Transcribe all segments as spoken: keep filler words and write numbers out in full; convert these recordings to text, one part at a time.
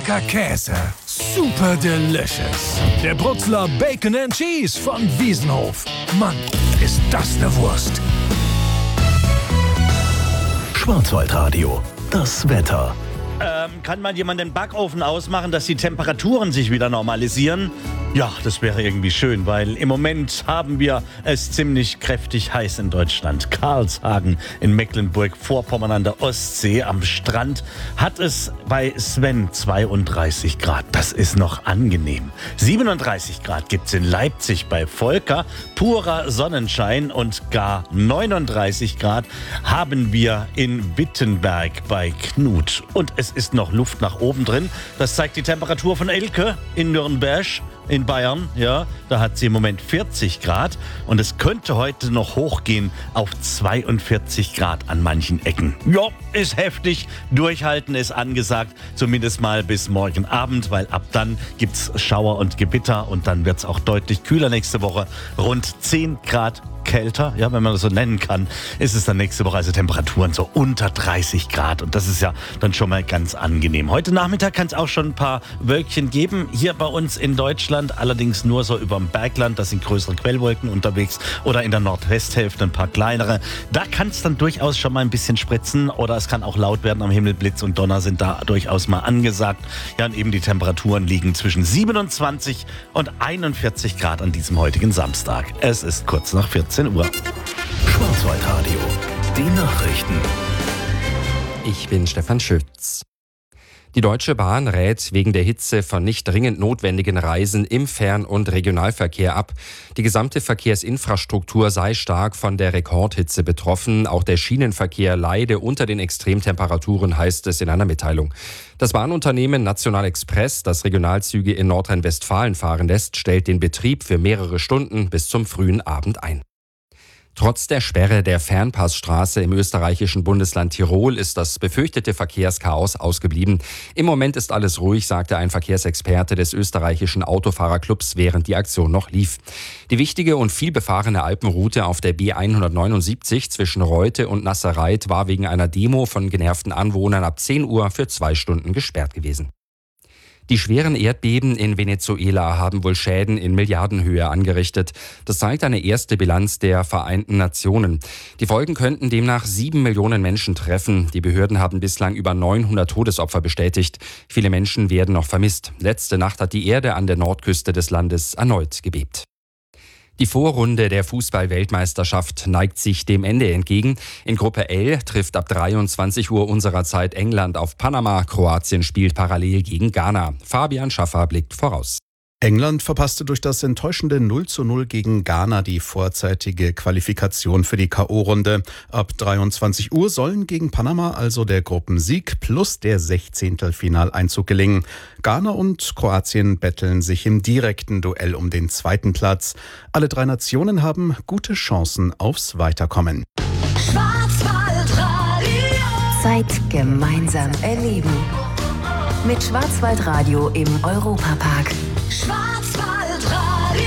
lecker Käse, super delicious. Der Brutzler Bacon and Cheese von Wiesenhof. Mann, ist das eine Wurst. Schwarzwaldradio, das Wetter. Ähm, kann mal jemand den Backofen ausmachen, dass die Temperaturen sich wieder normalisieren? Ja, das wäre irgendwie schön, weil im Moment haben wir es ziemlich kräftig heiß in Deutschland. Karlshagen in Mecklenburg-Vorpommern an der Ostsee am Strand hat es bei Sven zweiunddreißig Grad. Das ist noch angenehm. siebenunddreißig Grad gibt's in Leipzig bei Volker. Purer Sonnenschein und gar neununddreißig Grad haben wir in Wittenberg bei Knut. Und es ist noch Luft nach oben drin. Das zeigt die Temperatur von Elke in Nürnberg. In Bayern, ja, da hat sie im Moment vierzig Grad und es könnte heute noch hochgehen auf zweiundvierzig Grad an manchen Ecken. Ja, ist heftig, durchhalten ist angesagt, zumindest mal bis morgen Abend, weil ab dann gibt's Schauer und Gewitter und dann wird's auch deutlich kühler nächste Woche. Rund zehn Grad kälter, ja, wenn man das so nennen kann, ist es dann nächste Woche also Temperaturen so unter dreißig Grad und das ist ja dann schon mal ganz angenehm. Heute Nachmittag kann es auch schon ein paar Wölkchen geben, hier bei uns in Deutschland, allerdings nur so über dem Bergland, da sind größere Quellwolken unterwegs oder in der Nordwesthälfte ein paar kleinere. Da kann es dann durchaus schon mal ein bisschen spritzen oder es kann auch laut werden am Himmel, Blitz und Donner sind da durchaus mal angesagt. Ja, und eben die Temperaturen liegen zwischen siebenundzwanzig und einundvierzig Grad an diesem heutigen Samstag. Es ist kurz nach vierzehn Uhr. Schwarzwaldradio, die Nachrichten. Ich bin Stefan Schütz. Die Deutsche Bahn rät wegen der Hitze von nicht dringend notwendigen Reisen im Fern- und Regionalverkehr ab. Die gesamte Verkehrsinfrastruktur sei stark von der Rekordhitze betroffen. Auch der Schienenverkehr leide unter den Extremtemperaturen, heißt es in einer Mitteilung. Das Bahnunternehmen National Express, das Regionalzüge in Nordrhein-Westfalen fahren lässt, stellt den Betrieb für mehrere Stunden bis zum frühen Abend ein. Trotz der Sperre der Fernpassstraße im österreichischen Bundesland Tirol ist das befürchtete Verkehrschaos ausgeblieben. Im Moment ist alles ruhig, sagte ein Verkehrsexperte des österreichischen Autofahrerclubs, während die Aktion noch lief. Die wichtige und vielbefahrene Alpenroute auf der B hundertneunundsiebzig zwischen Reute und Nasserreit war wegen einer Demo von genervten Anwohnern ab zehn Uhr für zwei Stunden gesperrt gewesen. Die schweren Erdbeben in Venezuela haben wohl Schäden in Milliardenhöhe angerichtet. Das zeigt eine erste Bilanz der Vereinten Nationen. Die Folgen könnten demnach sieben Millionen Menschen treffen. Die Behörden haben bislang über neunhundert Todesopfer bestätigt. Viele Menschen werden noch vermisst. Letzte Nacht hat die Erde an der Nordküste des Landes erneut gebebt. Die Vorrunde der Fußball-Weltmeisterschaft neigt sich dem Ende entgegen. In Gruppe L trifft ab dreiundzwanzig Uhr unserer Zeit England auf Panama. Kroatien spielt parallel gegen Ghana. Fabian Schaffer blickt voraus. England verpasste durch das enttäuschende null zu null gegen Ghana die vorzeitige Qualifikation für die K O-Runde. Ab dreiundzwanzig Uhr sollen gegen Panama also der Gruppensieg plus der Sechzehntelfinaleinzug gelingen. Ghana und Kroatien betteln sich im direkten Duell um den zweiten Platz. Alle drei Nationen haben gute Chancen aufs Weiterkommen. Schwarzwaldradio. Zeit gemeinsam erleben. Mit Schwarzwaldradio im Europapark. Schwarzwaldradio.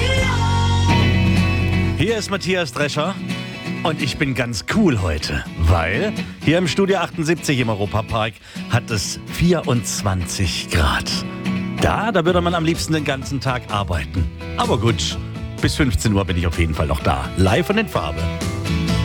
Hier ist Matthias Drescher und ich bin ganz cool heute, weil hier im Studio achtundsiebzig im Europapark hat es vierundzwanzig Grad. Da, da würde man am liebsten den ganzen Tag arbeiten. Aber gut, bis fünfzehn Uhr bin ich auf jeden Fall noch da. Live und in Farbe.